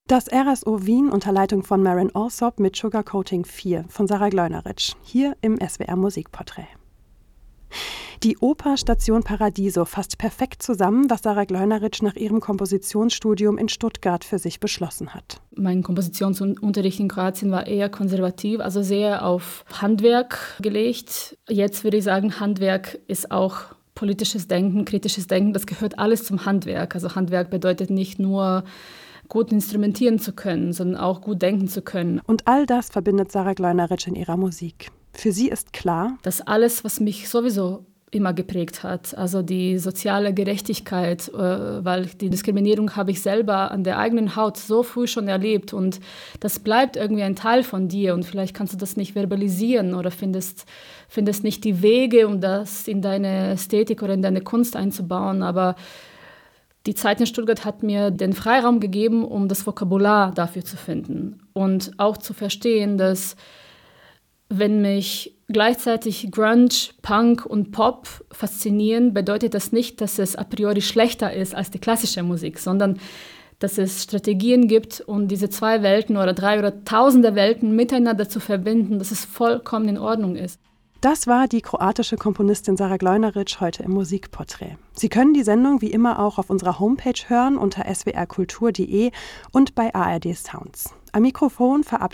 Das RSO Wien unter Leitung von Maren Alsop mit Sugarcoating 4 von Sarah Gleunerich, hier im SWR Musikporträt. Die Oper Station Paradiso fasst perfekt zusammen, was Sarah Gleunerich nach ihrem Kompositionsstudium in Stuttgart für sich beschlossen hat. Mein Kompositionsunterricht in Kroatien war eher konservativ, also sehr auf Handwerk gelegt. Jetzt würde ich sagen, Handwerk ist auch politisches Denken, kritisches Denken, das gehört alles zum Handwerk. Also Handwerk bedeutet nicht nur gut instrumentieren zu können, sondern auch gut denken zu können. Und all das verbindet Sarah Gleunerich in ihrer Musik. Für sie ist klar, dass alles, was mich sowieso immer geprägt hat, also die soziale Gerechtigkeit, weil die Diskriminierung habe ich selber an der eigenen Haut so früh schon erlebt und das bleibt irgendwie ein Teil von dir und vielleicht kannst du das nicht verbalisieren oder findest nicht die Wege, um das in deine Ästhetik oder in deine Kunst einzubauen, aber die Zeit in Stuttgart hat mir den Freiraum gegeben, um das Vokabular dafür zu finden und auch zu verstehen, dass wenn mich gleichzeitig Grunge, Punk und Pop faszinieren, bedeutet das nicht, dass es a priori schlechter ist als die klassische Musik, sondern dass es Strategien gibt, um diese zwei Welten oder 3 oder tausende Welten miteinander zu verbinden, dass es vollkommen in Ordnung ist. Das war die kroatische Komponistin Sarah Gleunerich heute im Musikporträt. Sie können die Sendung wie immer auch auf unserer Homepage hören unter swrkultur.de und bei ARD Sounds. Am Mikrofon verabschiedet